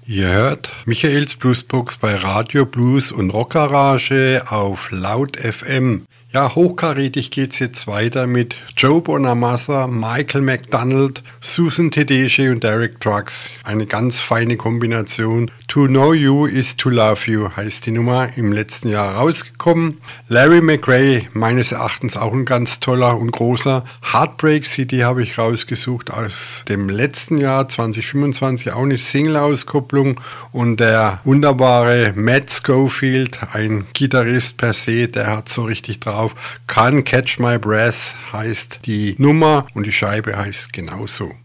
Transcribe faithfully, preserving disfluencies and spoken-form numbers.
Ihr hört Michaels Bluesbox bei Radio Blues und Rockgarage auf Laut F M. Ja, hochkarätig geht's jetzt weiter mit Joe Bonamassa, Michael McDonald, Susan Tedeschi und Derek Trucks. Eine ganz feine Kombination. To Know You is to Love You heißt die Nummer, im letzten Jahr rausgekommen. Larry McRae, meines Erachtens auch ein ganz toller und großer. Heartbreak City habe ich rausgesucht aus dem letzten Jahr zwanzig fünfundzwanzig, auch eine Single-Auskopplung. Und der wunderbare Matt Schofield, ein Gitarrist per se, der hat so richtig drauf. Can't Catch My Breath heißt die Nummer und die Scheibe heißt genauso.